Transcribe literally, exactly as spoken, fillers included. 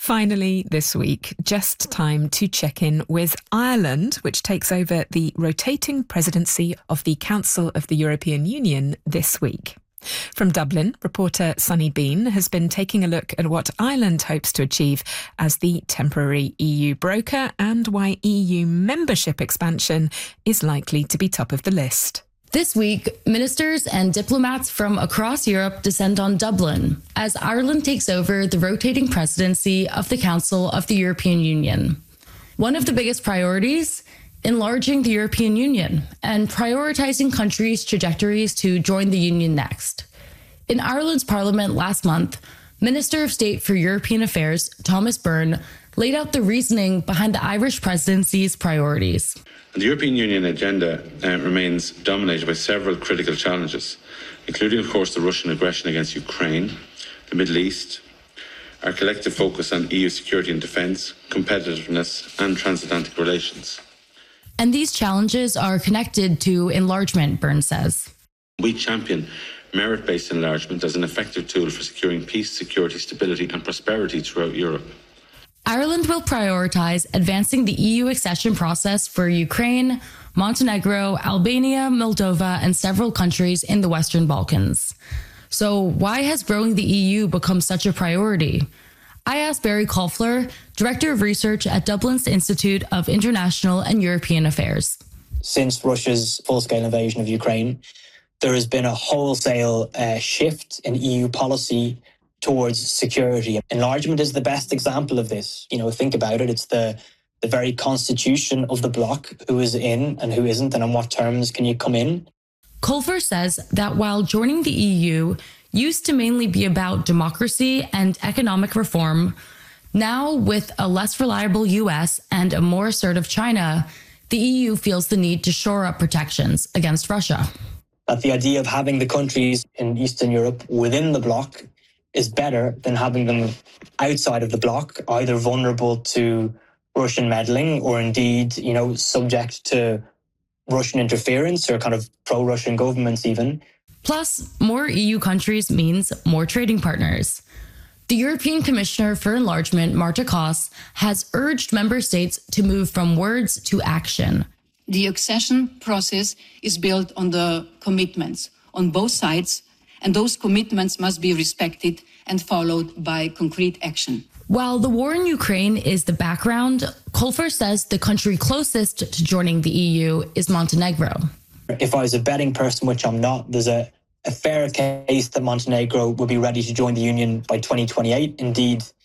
Finally, this week, just time to check in with Ireland, which takes over the rotating presidency of the Council of the European Union this week. From Dublin, reporter Sunny Bean has been taking a look at what Ireland hopes to achieve as the temporary E U broker and why E U membership expansion is likely to be top of the list. This week, ministers and diplomats from across Europe descend on Dublin as Ireland takes over the rotating presidency of the Council of the European Union. One of the biggest priorities? Enlarging the European Union and prioritizing countries' trajectories to join the Union next. In Ireland's Parliament last month, Minister of State for European Affairs Thomas Byrne laid out the reasoning behind the Irish presidency's priorities. The European Union agenda uh, remains dominated by several critical challenges, including, of course, the Russian aggression against Ukraine, the Middle East, our collective focus on E U security and defence, competitiveness and transatlantic relations. And these challenges are connected to enlargement, Byrne says. We champion merit-based enlargement as an effective tool for securing peace, security, stability and prosperity throughout Europe. Ireland will prioritize advancing the E U accession process for Ukraine, Montenegro, Albania, Moldova, and several countries in the Western Balkans. So why has growing the E U become such a priority? I asked Barry Kolfler, Director of Research at Dublin's Institute of International and European Affairs. Since Russia's full-scale invasion of Ukraine, there has been a wholesale uh, shift in E U policy towards security. Enlargement is the best example of this. You know, think about it. It's the, the very constitution of the bloc who is in and who isn't, and on what terms can you come in. Kolfler says that while joining the E U used to mainly be about democracy and economic reform, now with a less reliable U S and a more assertive China, the E U feels the need to shore up protections against Russia. That the idea of having the countries in Eastern Europe within the bloc is better than having them outside of the bloc, either vulnerable to Russian meddling or indeed, you know, subject to Russian interference or kind of pro-Russian governments even. Plus, more E U countries means more trading partners. The European Commissioner for Enlargement, Marta Koss, has urged member states to move from words to action. The accession process is built on the commitments on both sides, and those commitments must be respected and followed by concrete action. While the war in Ukraine is the background, Kolfler says the country closest to joining the E U is Montenegro. If I was a betting person, which I'm not, there's a, a fair case that Montenegro will be ready to join the Union by twenty twenty-eight. Indeed,